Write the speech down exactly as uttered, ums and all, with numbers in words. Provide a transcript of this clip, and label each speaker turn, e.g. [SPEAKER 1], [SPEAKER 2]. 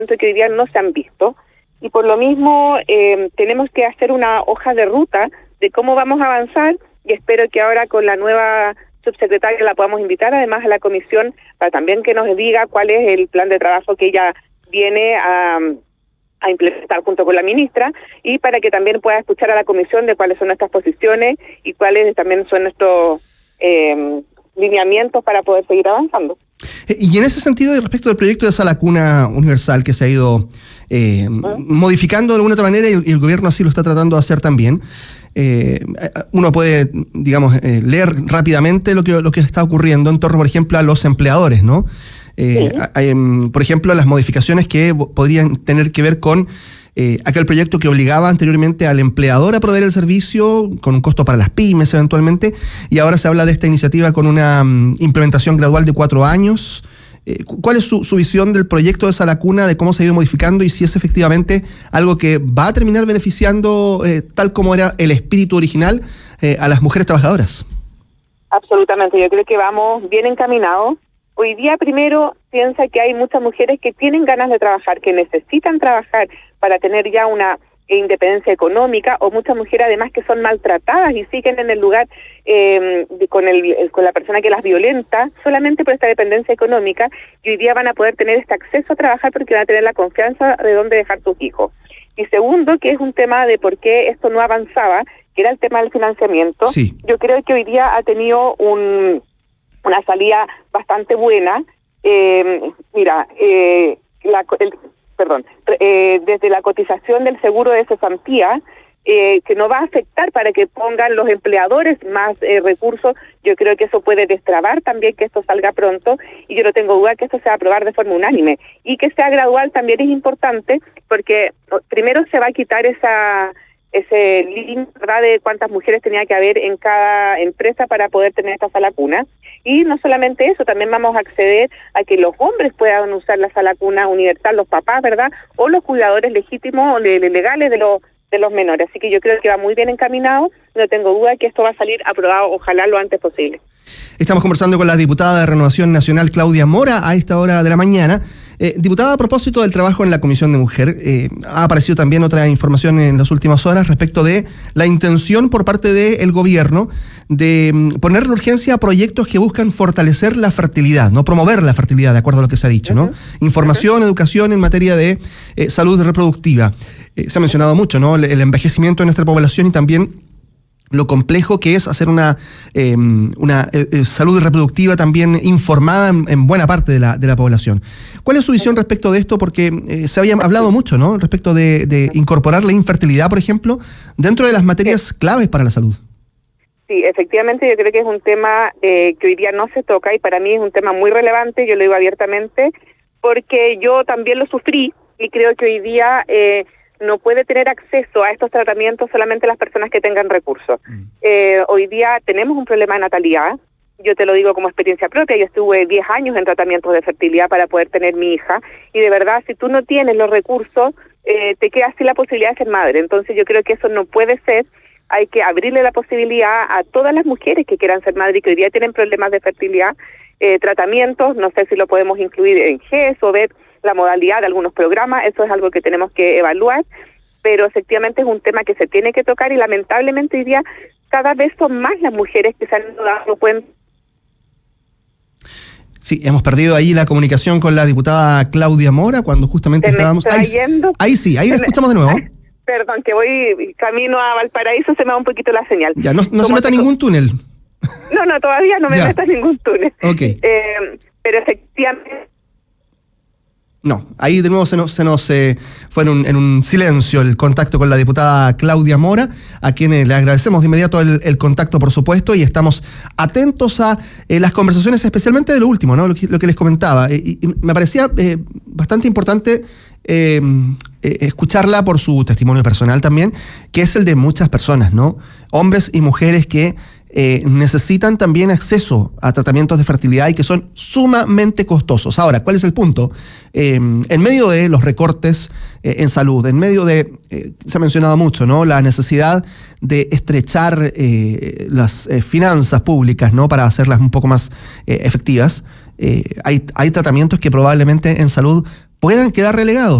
[SPEAKER 1] que hoy día no se han visto, y por lo mismo eh, tenemos que hacer una hoja de ruta de cómo vamos a avanzar, y espero que ahora con la nueva subsecretaria la podamos invitar además a la comisión para también que nos diga cuál es el plan de trabajo que ella viene a, a implementar junto con la ministra, y para que también pueda escuchar a la comisión de cuáles son nuestras posiciones y cuáles también son nuestros eh, lineamientos para poder seguir avanzando.
[SPEAKER 2] Y en ese sentido, respecto del proyecto de esa lacuna universal que se ha ido eh, ¿Ah? modificando de alguna otra manera, y el, y el gobierno así lo está tratando de hacer también, eh, uno puede, digamos, eh, leer rápidamente lo que, lo que está ocurriendo en torno, por ejemplo, a los empleadores, ¿no? Eh, sí. hay, por ejemplo, las modificaciones que podrían tener que ver con eh, aquel proyecto que obligaba anteriormente al empleador a proveer el servicio con un costo para las pymes eventualmente, y ahora se habla de esta iniciativa con una um, implementación gradual de cuatro años. Eh, ¿Cuál es su, su visión del proyecto de esa lacuna, de cómo se ha ido modificando y si es efectivamente algo que va a terminar beneficiando, eh, tal como era el espíritu original, eh, a las mujeres trabajadoras?
[SPEAKER 1] Absolutamente, yo creo que vamos bien encaminados. Hoy día, primero, piensa que hay muchas mujeres que tienen ganas de trabajar, que necesitan trabajar para tener ya una independencia económica, o muchas mujeres además que son maltratadas y siguen en el lugar eh, de, con el, el con la persona que las violenta solamente por esta dependencia económica, y hoy día van a poder tener este acceso a trabajar porque van a tener la confianza de dónde dejar sus hijos. Y segundo, que es un tema de por qué esto no avanzaba, que era el tema del financiamiento.
[SPEAKER 2] Sí.
[SPEAKER 1] Yo creo que hoy día ha tenido un una salida bastante buena. Eh, mira, eh, la, el, perdón, eh, desde la cotización del seguro de cesantía, eh, que no va a afectar para que pongan los empleadores más eh, recursos, yo creo que eso puede destrabar también que esto salga pronto, y yo no tengo duda que esto se va a aprobar de forma unánime. Y que sea gradual también es importante, porque primero se va a quitar esa ese límite, ¿verdad?, de cuántas mujeres tenía que haber en cada empresa para poder tener esta sala cuna. Y no solamente eso, también vamos a acceder a que los hombres puedan usar la sala cuna universal, los papás, ¿verdad?, o los cuidadores legítimos o legales de los de los menores. Así que yo creo que va muy bien encaminado, no tengo duda que esto va a salir aprobado, ojalá lo antes posible.
[SPEAKER 2] Estamos conversando con la diputada de Renovación Nacional, Claudia Mora, a esta hora de la mañana. Eh, diputada, a propósito del trabajo en la Comisión de Mujer, eh, ha aparecido también otra información en las últimas horas respecto de la intención por parte del gobierno de um, poner en urgencia proyectos que buscan fortalecer la fertilidad, no promover la fertilidad, de acuerdo a lo que se ha dicho, ¿no? Uh-huh. Información, uh-huh. educación en materia de eh, salud reproductiva. Eh, se ha mencionado mucho, ¿no?, el, el envejecimiento de nuestra población y también lo complejo que es hacer una, eh, una eh, salud reproductiva también informada en, en buena parte de la, de la población. ¿Cuál es su visión respecto de esto? Porque eh, se había hablado mucho, ¿no?, respecto de, de incorporar la infertilidad, por ejemplo, dentro de las materias claves para la salud.
[SPEAKER 1] Sí, efectivamente, yo creo que es un tema eh, que hoy día no se toca, y para mí es un tema muy relevante, yo lo digo abiertamente, porque yo también lo sufrí, y creo que hoy día Eh, no puede tener acceso a estos tratamientos solamente las personas que tengan recursos. Mm. Eh, hoy día tenemos un problema de natalidad, yo te lo digo como experiencia propia, yo estuve diez años en tratamientos de fertilidad para poder tener mi hija, y de verdad, si tú no tienes los recursos, eh, te quedas sin la posibilidad de ser madre. Entonces yo creo que eso no puede ser, hay que abrirle la posibilidad a todas las mujeres que quieran ser madre y que hoy día tienen problemas de fertilidad, eh, tratamientos, no sé si lo podemos incluir en G E S o ver la modalidad de algunos programas, eso es algo que tenemos que evaluar, pero efectivamente es un tema que se tiene que tocar, y lamentablemente hoy día cada vez son más las mujeres que se han dado cuenta.
[SPEAKER 2] Sí, hemos perdido ahí la comunicación con la diputada Claudia Mora cuando justamente
[SPEAKER 1] ¿Se
[SPEAKER 2] estábamos...
[SPEAKER 1] me está
[SPEAKER 2] Ahí,
[SPEAKER 1] yendo?
[SPEAKER 2] ahí sí, ahí la escuchamos de nuevo.
[SPEAKER 1] Perdón, que voy camino a Valparaíso, se me va un poquito la señal.
[SPEAKER 2] Ya, no, no se meta ningún túnel.
[SPEAKER 1] No, no, todavía no me
[SPEAKER 2] ya.
[SPEAKER 1] meto en ningún túnel.
[SPEAKER 2] Ok.
[SPEAKER 1] Eh, pero efectivamente...
[SPEAKER 2] No, ahí de nuevo se nos, se nos eh, fue en un, en un silencio el contacto con la diputada Claudia Mora, a quien eh, le agradecemos de inmediato el, el contacto, por supuesto, y estamos atentos a eh, las conversaciones, especialmente de lo último, ¿no?, lo que, lo que les comentaba. Eh, y, y me parecía eh, bastante importante eh, eh, escucharla por su testimonio personal también, que es el de muchas personas, ¿no?, hombres y mujeres que Eh, necesitan también acceso a tratamientos de fertilidad y que son sumamente costosos. Ahora, ¿cuál es el punto? Eh, en medio de los recortes eh, en salud, en medio de, eh, se ha mencionado mucho, ¿no?, la necesidad de estrechar eh, las eh, finanzas públicas, ¿no?, para hacerlas un poco más eh, efectivas, eh, hay, hay tratamientos que probablemente en salud puedan quedar relegados.